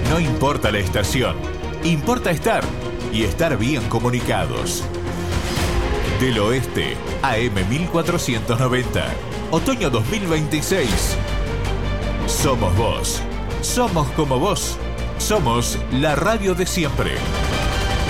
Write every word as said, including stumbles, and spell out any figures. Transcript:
No importa la estación, importa estar y estar bien comunicados. Del Oeste, A M mil cuatrocientos noventa, otoño dos mil veintiséis. Somos vos, somos como vos, somos la radio de siempre.